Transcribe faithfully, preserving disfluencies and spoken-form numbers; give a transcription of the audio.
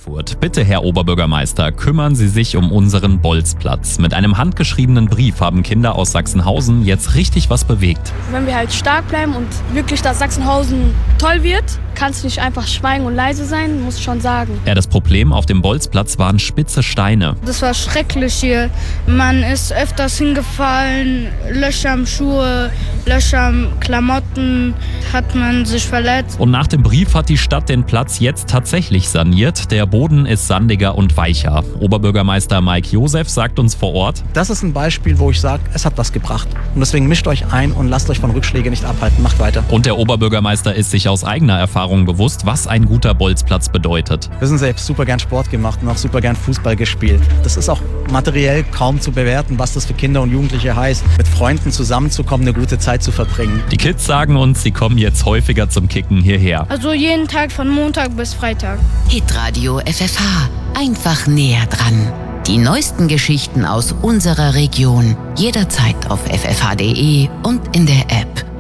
Frankfurt. Bitte, Herr Oberbürgermeister, kümmern Sie sich um unseren Bolzplatz. Mit einem handgeschriebenen Brief haben Kinder aus Sachsenhausen jetzt richtig was bewegt. Wenn wir halt stark bleiben und wirklich, dass Sachsenhausen toll wird, kann es nicht einfach schweigen und leise sein, muss ich schon sagen. Ja, das Problem auf dem Bolzplatz waren spitze Steine. Das war schrecklich hier. Man ist öfters hingefallen, Löcher am Schuhe, Löcher am Klamotten, hat man sich verletzt. Und nach dem Brief hat die Stadt den Platz jetzt tatsächlich saniert. Der Boden ist sandiger und weicher. Oberbürgermeister Mike Josef sagt uns vor Ort: Das ist ein Beispiel, wo ich sage, es hat was gebracht. Und deswegen mischt euch ein und lasst euch von Rückschlägen nicht abhalten. Macht weiter. Und der Oberbürgermeister ist sich aus eigener Erfahrung bewusst, was ein guter Bolzplatz bedeutet. Wir sind selbst super gern Sport gemacht und auch super gern Fußball gespielt. Das ist auch materiell kaum zu bewerten, was das für Kinder und Jugendliche heißt, mit Freunden zusammenzukommen, eine gute Zeit zu verbringen. Die Kids sagen uns, sie kommen jetzt häufiger zum Kicken hierher. Also jeden Tag von Montag bis Freitag. Hitradio F F H. Einfach näher dran. Die neuesten Geschichten aus unserer Region. Jederzeit auf f f h punkt d e und in der App.